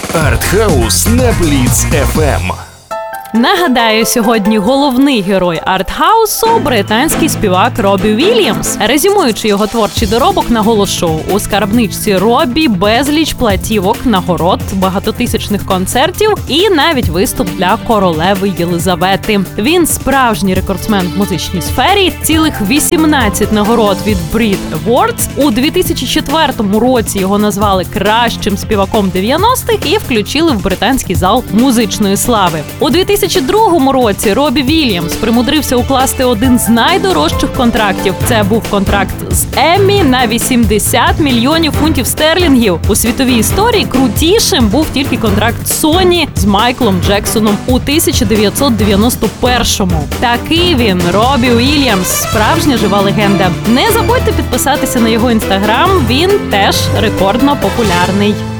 Артхаус на Blitz FM. Нагадаю, сьогодні головний герой артхаусу – британський співак Робі Вільямс. Резюмуючи його творчий доробок, наголошу, у скарбничці Робі безліч платівок, нагород, багатотисячних концертів і навіть виступ для королеви Єлизавети. Він справжній рекордсмен в музичній сфері, цілих 18 нагород від Brit Awards. У 2004 році його назвали кращим співаком 90-х і включили в британський зал музичної слави. У 2002 році Робі Вільямс примудрився укласти один з найдорожчих контрактів. Це був контракт з Еммі на 80 мільйонів фунтів стерлінгів. У світовій історії крутішим був тільки контракт Соні з Майклом Джексоном у 1991-му. Такий він, Робі Вільямс, справжня жива легенда. Не забудьте підписатися на його інстаграм, він теж рекордно популярний.